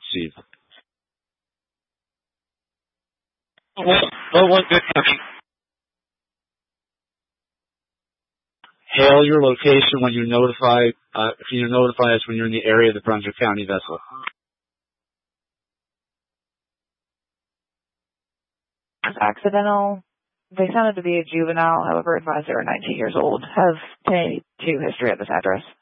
received. Well, one good thing. Hail your location when you notify. If you notify us when you're in the area of the Brunswick County vessel. Accidental. They sounded to be a juvenile, however, advised they were 19 years old. Have any history at this address.